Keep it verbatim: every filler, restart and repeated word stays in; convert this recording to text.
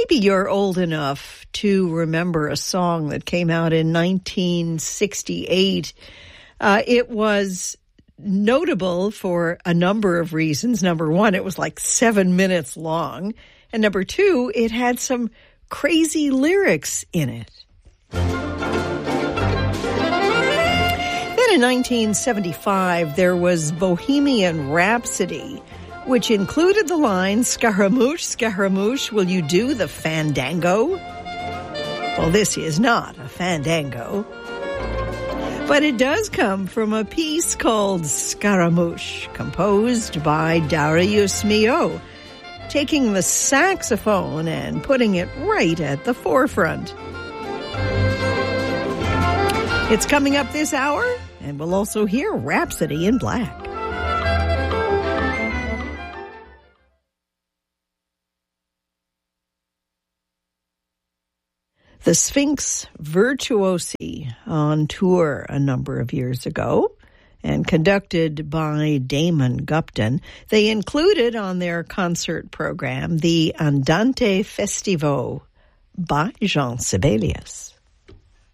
Maybe you're old enough to remember a song that came out in nineteen sixty-eight. Uh, it was notable for a number of reasons. Number one, it was like seven minutes long. And number two, it had some crazy lyrics in it. Then in nineteen seventy-five, there was Bohemian Rhapsody, which included the line, Scaramouche, Scaramouche, will you do the fandango? Well, this is not a fandango. But it does come from a piece called Scaramouche, composed by Darius Milhaud, taking the saxophone and putting it right at the forefront. It's coming up this hour, and we'll also hear Rhapsody in Black. The Sphinx Virtuosi on tour a number of years ago and conducted by Damon Gupton. They included on their concert program the Andante Festivo by Jean Sibelius.